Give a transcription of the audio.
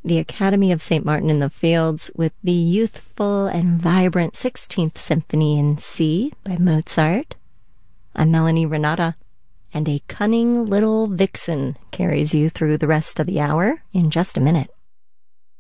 the Academy of St. Martin in the Fields with the youthful and vibrant 16th Symphony in C by Mozart. I'm Melanie Renata, and a cunning little vixen carries you through the rest of the hour in just a minute.